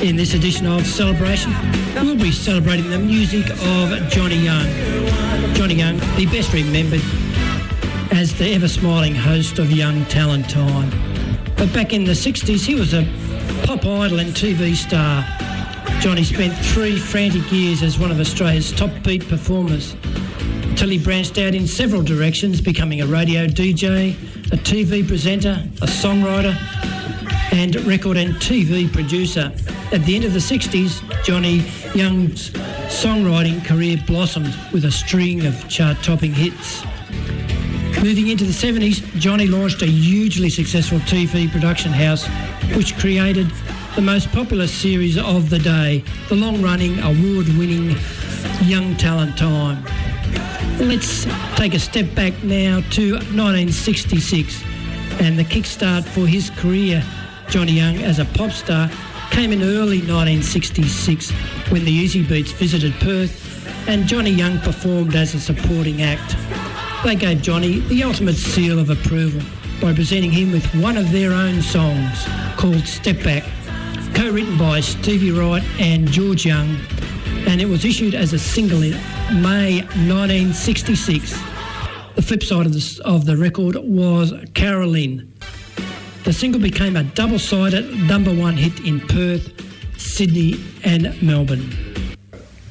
In this edition of Celebration, we'll be celebrating the music of Johnny Young. Johnny Young, the best remembered as the ever-smiling host of Young Talent Time. But back in the 60s, he was a pop idol and TV star. Johnny spent 3 frantic years as one of Australia's top beat performers, until he branched out in several directions, becoming a radio DJ, a TV presenter, a songwriter, and record and TV producer. At the end of the 60s, Johnny Young's songwriting career blossomed with a string of chart-topping hits. Moving into the 70s, Johnny launched a hugely successful TV production house which created the most popular series of the day, the long-running, award-winning Young Talent Time. Let's take a step back now to 1966, and the kickstart for his career. Johnny Young as a pop star came in early 1966 when the Easy Beats visited Perth and Johnny Young performed as a supporting act. They gave Johnny the ultimate seal of approval by presenting him with one of their own songs called Step Back, co-written by Stevie Wright and George Young, and it was issued as a single in May 1966. The flip side of the record was Caroline. The single became a double-sided #1 hit in Perth, Sydney and Melbourne.